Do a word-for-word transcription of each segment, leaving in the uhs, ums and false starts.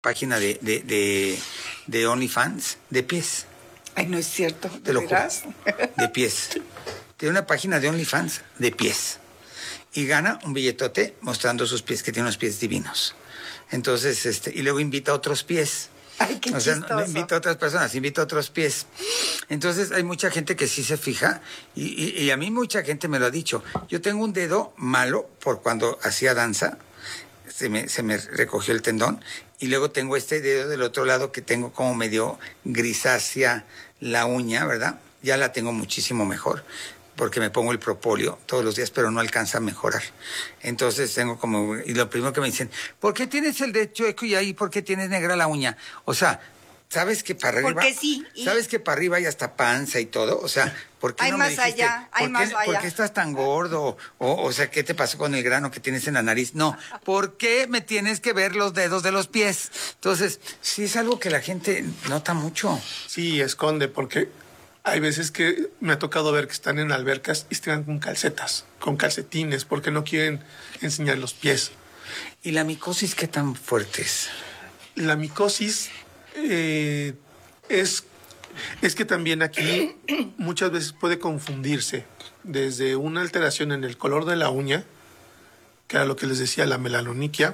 página de, de, de, de OnlyFans de pies. Ay, no es cierto. Te lo juro. De pies. Tiene una página de OnlyFans de pies. Y gana un billetote mostrando sus pies, que tiene unos pies divinos. Entonces, este, y luego invita a otros pies. Ay, qué o sea, chistoso. no invita a otras personas, invita a otros pies. Entonces, hay mucha gente que sí se fija, y, y, y a mí mucha gente me lo ha dicho. Yo tengo un dedo malo por cuando hacía danza, se me, se me recogió el tendón, y luego tengo este dedo del otro lado que tengo como medio grisácea la uña, ¿verdad? Ya la tengo muchísimo mejor, porque me pongo el propóleo todos los días, pero no alcanza a mejorar. Entonces tengo como... Y lo primero que me dicen, ¿por qué tienes el dedo chueco y ahí por qué tienes negra la uña? O sea, ¿sabes que para arriba... Porque sí. Y... ¿Sabes que para arriba hay hasta panza y todo? O sea, ¿por qué hay no más me dijiste, allá, hay ¿por más qué, allá. ¿por qué estás tan gordo? O, o sea, ¿qué te pasó con el grano que tienes en la nariz? No, ¿por qué me tienes que ver los dedos de los pies? Entonces, sí es algo que la gente nota mucho. Sí, esconde, porque... hay veces que me ha tocado ver que están en albercas y están con calcetas, con calcetines, porque no quieren enseñar los pies. ¿Y la micosis qué tan fuerte es? La micosis eh, es, es que también aquí muchas veces puede confundirse desde una alteración en el color de la uña, que era lo que les decía, la melanoniquia,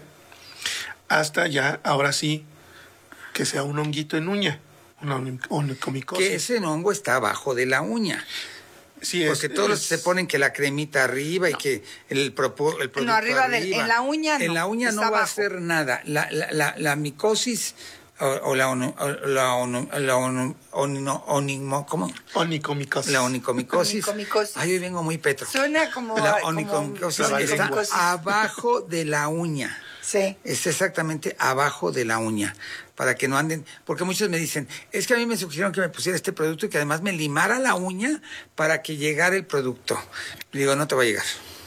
hasta ya, ahora sí, que sea un honguito en uña. Una onicomicosis. Que ese hongo está abajo de la uña. Sí, es, porque todos es... se ponen que la cremita arriba y no. que el, propo, el producto no, arriba, arriba. De, en la uña no. En la uña no abajo. va a hacer nada. La, la, la, la micosis o, o la ono, o la ono, la ono, onino, onimo, ¿cómo? Onicomicosis. La onicomicosis. Onicomicosis. Ay, hoy vengo muy petro. Suena como... La onicomicosis como está onicomicosis. abajo de la uña. Sí. Es exactamente abajo de la uña, para que no anden, porque muchos me dicen, es que a mí me sugirieron que me pusiera este producto y que además me limara la uña para que llegara el producto. Le digo, no te va a llegar.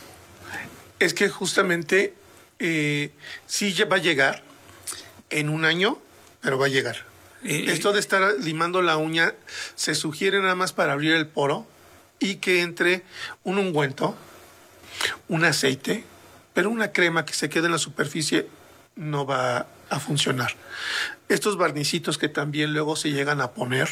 Es que justamente eh, sí va a llegar en un año, pero va a llegar. Y, Esto de estar limando la uña se sugiere nada más para abrir el poro y que entre un ungüento, un aceite, pero una crema que se quede en la superficie no va a funcionar. Estos barnicitos que también luego se llegan a poner.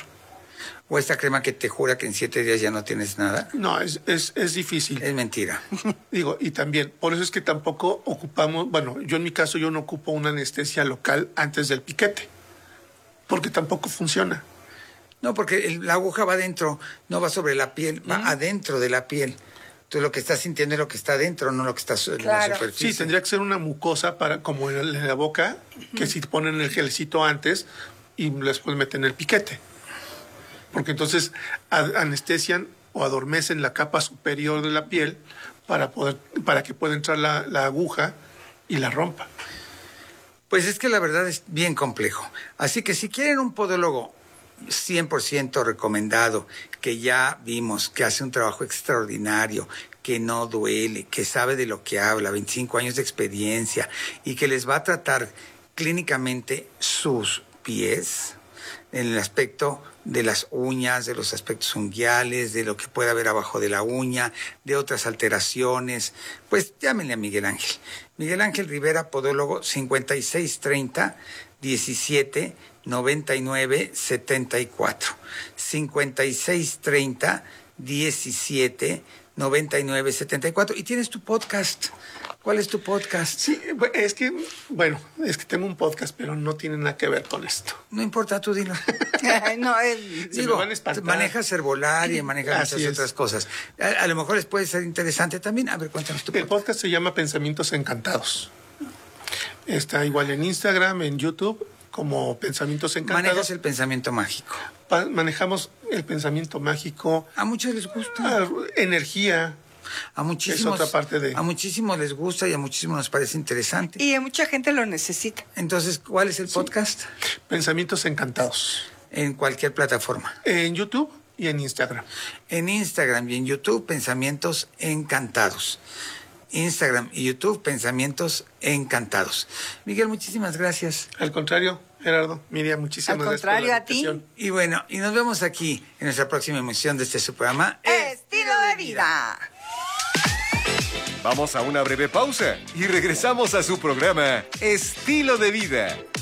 O esta crema que te jura que en siete días ya no tienes nada. No, es, es, es difícil. Es mentira. Digo, y también, por eso es que tampoco ocupamos, bueno, yo en mi caso yo no ocupo una anestesia local antes del piquete, porque tampoco funciona. No, porque el, la aguja va adentro, no va sobre la piel, va mm. adentro de la piel. Entonces lo que estás sintiendo es lo que está adentro, no lo que está en claro. la superficie. Sí, tendría que ser una mucosa para, como en, en la boca, uh-huh. que si ponen el gelcito antes y después meten el piquete. Porque entonces anestesian o adormecen la capa superior de la piel para poder, para que pueda entrar la, la aguja y la rompa. Pues es que la verdad es bien complejo. Así que si quieren un podólogo cien por ciento recomendado, que ya vimos que hace un trabajo extraordinario, que no duele, que sabe de lo que habla, veinticinco años de experiencia y que les va a tratar clínicamente sus pies en el aspecto de las uñas, de los aspectos unguiales, de lo que pueda haber abajo de la uña, de otras alteraciones, pues llámenle a Miguel Ángel. Miguel Ángel Rivera, podólogo, cincuenta y seis treinta diecisiete noventa y nueve setenta y cuatro. cincuenta y seis treinta diecisiete noventa y nueve setenta y cuatro. Y tienes tu podcast. ¿Cuál es tu podcast? Sí, es que, bueno, es que tengo un podcast, pero no tiene nada que ver con esto. No importa, tú dilo. no, es... Digo, manejas herbolaria y manejas muchas otras cosas. A, a lo mejor les puede ser interesante también. A ver, cuéntanos tu podcast. El podcast se llama Pensamientos Encantados. Está igual en Instagram, en YouTube, como Pensamientos Encantados. Manejas el pensamiento mágico. Pa- manejamos el pensamiento mágico. A muchos les gusta. A, energía. A muchísimos, es otra parte de... a muchísimos les gusta y a muchísimos nos parece interesante. Y a mucha gente lo necesita. Entonces, ¿cuál es el podcast? Sí. Pensamientos Encantados. En cualquier plataforma. En YouTube y en Instagram. En Instagram y en YouTube, Pensamientos Encantados. Instagram y YouTube, Pensamientos Encantados. Miguel, muchísimas gracias. Al contrario, Gerardo, Miriam, muchísimas gracias. Al contrario, a ti. Y bueno, y nos vemos aquí en nuestra próxima emisión de este su programa Estilo de Vida. Vamos a una breve pausa y regresamos a su programa Estilo de Vida.